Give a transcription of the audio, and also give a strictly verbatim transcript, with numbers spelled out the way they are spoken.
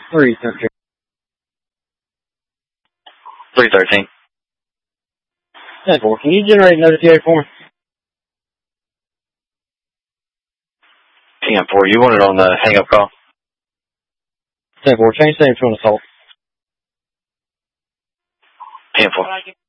three thirteen. three thirteen. ten four, can you generate another T A for me? ten four, you want it on the hang-up call? ten four, change name to an assault. ten four.